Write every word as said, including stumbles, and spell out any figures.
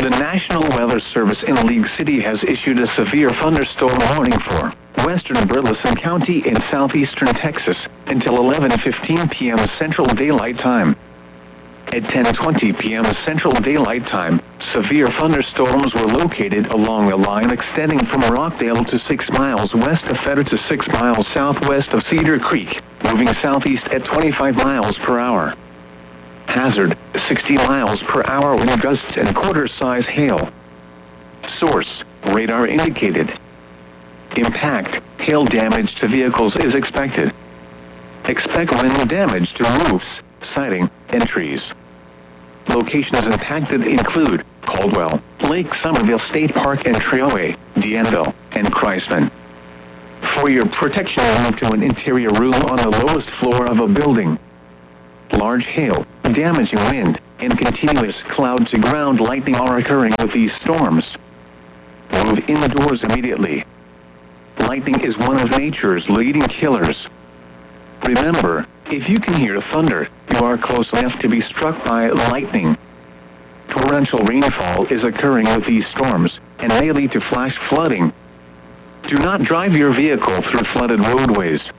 The National Weather Service in League City has issued a severe thunderstorm warning for western Burleson County in southeastern Texas until eleven fifteen p m Central Daylight Time. At ten twenty p m Central Daylight Time, severe thunderstorms were located along a line extending from Rockdale to six miles west of Fetter to six miles southwest of Cedar Creek, moving southeast at twenty-five miles per hour. Hazard, sixty miles per hour wind gusts and quarter-size hail. Source, radar indicated. Impact, hail damage to vehicles is expected. Expect wind damage to roofs, siding, and trees. Locations impacted include Caldwell, Lake Somerville State Park and Trailway, Deanville, and Christman. For your protection, move to an interior room on the lowest floor of a building. Large hail, damaging wind, and continuous cloud-to-ground lightning are occurring with these storms. Move indoors immediately. Lightning is one of nature's leading killers. Remember, if you can hear thunder, you are close enough to be struck by lightning. Torrential rainfall is occurring with these storms, and may lead to flash flooding. Do not drive your vehicle through flooded roadways.